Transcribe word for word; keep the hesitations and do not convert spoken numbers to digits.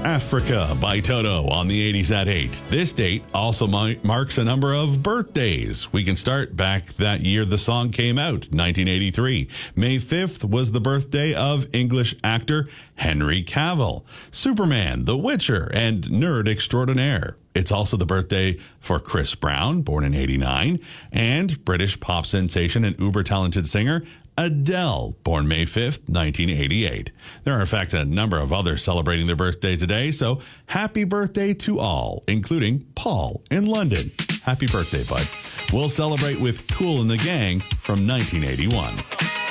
Africa by Toto on the eighties at eight. This date also mi- marks a number of birthdays. We can start back that year the song came out, nineteen eighty-three. May fifth was the birthday of English actor Henry Cavill, Superman, The Witcher, and nerd extraordinaire. It's also the birthday for Chris Brown, born in eighty-nine, and British pop sensation and uber-talented singer Adele, born May fifth, nineteen eighty-eight. There are, in fact, a number of others celebrating their birthday today, so happy birthday to all, including Paul in London. Happy birthday, bud. We'll celebrate with Kool and the Gang from nineteen eighty-one.